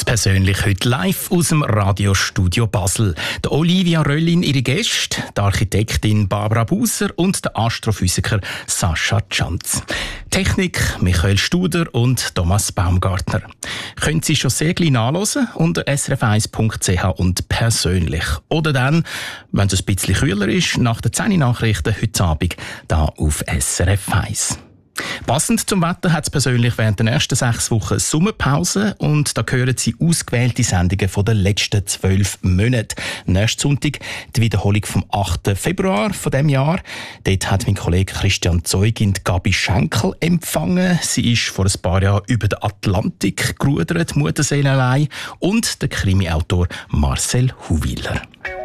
Persönlich heute live aus dem Radiostudio Basel. Der Olivia Röllin, ihre Gäste, die Architektin Barbara Buser und der Astrophysiker Sascha Tschanz. Technik Michael Studer und Thomas Baumgartner. Können Sie schon sehr gleich nachhören unter srf1.ch und persönlich. Oder dann, wenn es ein bisschen kühler ist, nach den 10 Nachrichten heute Abend hier auf SRF 1. Passend zum Wetter hat es persönlich während der nächsten 6 Wochen Sommerpause und da hören Sie ausgewählte Sendungen von den letzten 12 Monaten. Nächsten Sonntag die Wiederholung vom 8. Februar von diesem Jahr. Dort hat mein Kollege Christian Zeugin Gabi Schenkel empfangen. Sie ist vor ein paar Jahren über den Atlantik gerudert, Mutterseele allein, und der Krimi-Autor Marcel Huwiler.